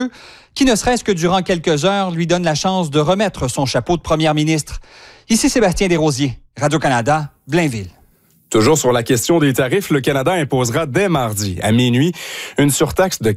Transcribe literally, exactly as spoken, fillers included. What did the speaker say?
qui ne serait-ce que durant quelques heures lui donne la chance de remettre son chapeau de première ministre. Ici Sébastien Desrosiers, Radio-Canada, Blainville. Toujours sur la question des tarifs, le Canada imposera dès mardi à minuit une surtaxe de